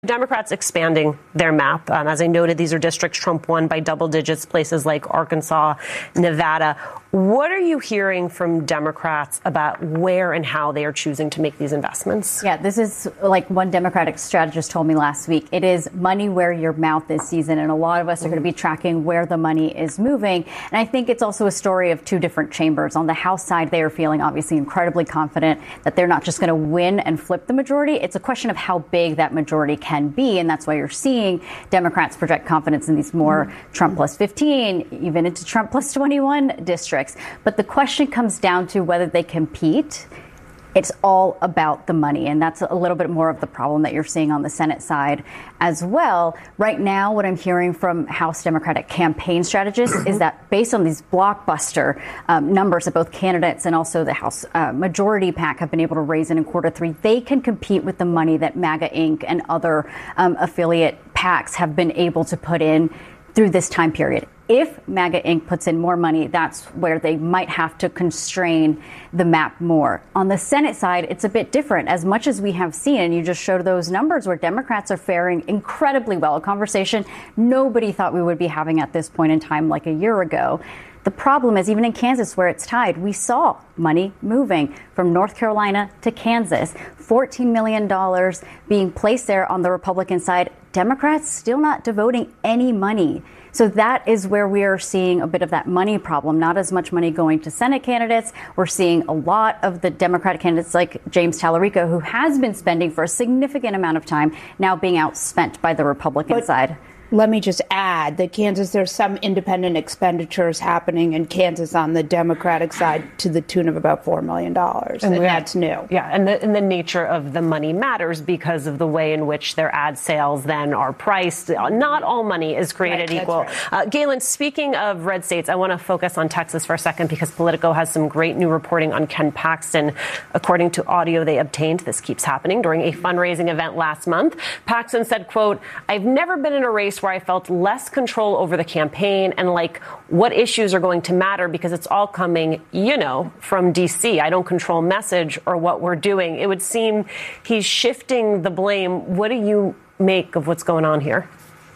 Democrats expanding their map. As I noted, these are districts Trump won by double digits, places like Arkansas, Nevada. What are you hearing from Democrats about where and how they are choosing to make these investments? Yeah, this is like one Democratic strategist told me last week. It is money where your mouth is season. And a lot of us are going to be tracking where the money is moving. And I think it's also a story of two different chambers. On the House side, they are feeling obviously incredibly confident that they're not just going to win and flip the majority. It's a question of how big that majority can be. And that's why you're seeing Democrats project confidence in these more Trump plus 15, even into Trump plus 21 districts. But the question comes down to whether they compete. It's all about the money. And that's a little bit more of the problem that you're seeing on the Senate side as well. Right now, what I'm hearing from House Democratic campaign strategists is that based on these blockbuster numbers that both candidates and also the House majority PAC have been able to raise in quarter three, they can compete with the money that MAGA Inc. and other affiliate PACs have been able to put in through this time period. If MAGA Inc. puts in more money, that's where they might have to constrain the map more. On the Senate side, it's a bit different. As much as we have seen, and you just showed those numbers where Democrats are faring incredibly well, a conversation nobody thought we would be having at this point in time like a year ago. The problem is, even in Kansas, where it's tied, we saw money moving from North Carolina to Kansas, $14 million being placed there on the Republican side. Democrats still not devoting any money. So that is where we are seeing a bit of that money problem, not as much money going to Senate candidates. We're seeing a lot of the Democratic candidates like James Tallarico, who has been spending for a significant amount of time, now being outspent by the Republican side. Let me just add that Kansas, there's some independent expenditures happening in Kansas on the Democratic side to the tune of about $4 million. And that's new. Yeah, and the nature of the money matters because of the way in which their ad sales then are priced. Not all money is created equal. Right. Galen, speaking of red states, I want to focus on Texas for a second because Politico has some great new reporting on Ken Paxton. According to audio they obtained, this keeps happening during a fundraising event last month. Paxton said, quote, "I've never been in a race where I felt less control over the campaign and like what issues are going to matter because it's all coming, from D.C. I don't control message or what we're doing." It would seem he's shifting the blame. What do you make of what's going on here?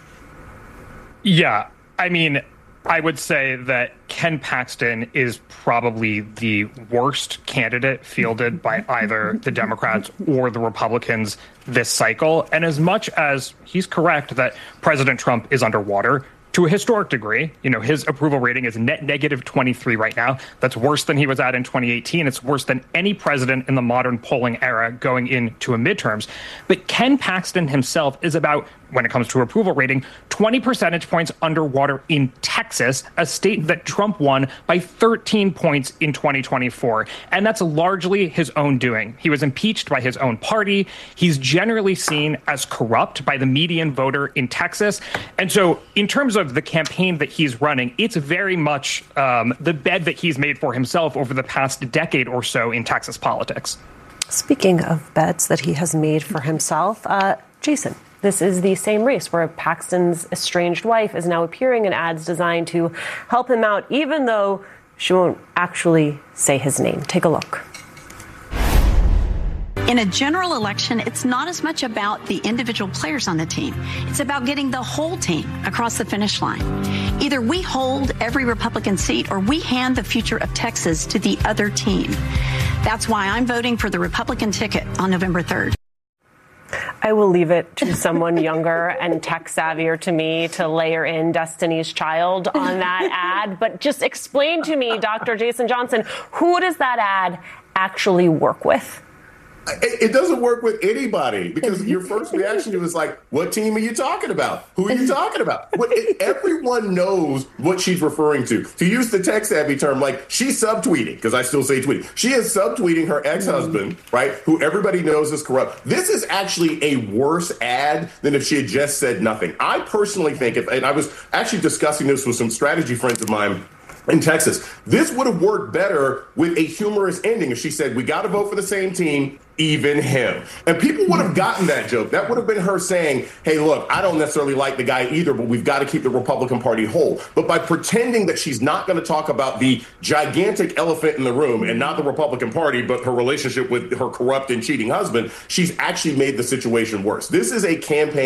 Yeah, I mean, I would say that Ken Paxton is probably the worst candidate fielded by either the Democrats or the Republicans this cycle. And as much as he's correct that President Trump is underwater, to a historic degree, his approval rating is net negative 23 right now. That's worse than he was at in 2018. It's worse than any president in the modern polling era going into a midterms. But Ken Paxton himself is about, when it comes to approval rating, 20 percentage points underwater in Texas, a state that Trump won by 13 points in 2024. And that's largely his own doing. He was impeached by his own party. He's generally seen as corrupt by the median voter in Texas. And so in terms of the campaign that he's running, it's very much the bed that he's made for himself over the past decade or so in Texas politics. Speaking of beds that he has made for himself, Jason, this is the same race where Paxton's estranged wife is now appearing in ads designed to help him out, even though she won't actually say his name. Take a look. In a general election, it's not as much about the individual players on the team. It's about getting the whole team across the finish line. Either we hold every Republican seat or we hand the future of Texas to the other team. That's why I'm voting for the Republican ticket on November 3rd. I will leave it to someone younger and tech savvier to me to layer in Destiny's Child on that ad. But just explain to me, Dr. Jason Johnson, who does that ad actually work with? It doesn't work with anybody because your first reaction was like, what team are you talking about? Who are you talking about? Everyone knows what she's referring to. To use the tech savvy term, like she's subtweeting, because I still say tweeting. She is subtweeting her ex-husband, right, who everybody knows is corrupt. This is actually a worse ad than if she had just said nothing. I personally think, and I was actually discussing this with some strategy friends of mine in Texas. This would have worked better with a humorous ending if she said, we got to vote for the same team, even him. And people would have gotten that joke. That would have been her saying, hey, look, I don't necessarily like the guy either, but we've got to keep the Republican Party whole. But by pretending that she's not going to talk about the gigantic elephant in the room and not the Republican Party, but her relationship with her corrupt and cheating husband, she's actually made the situation worse. This is a campaign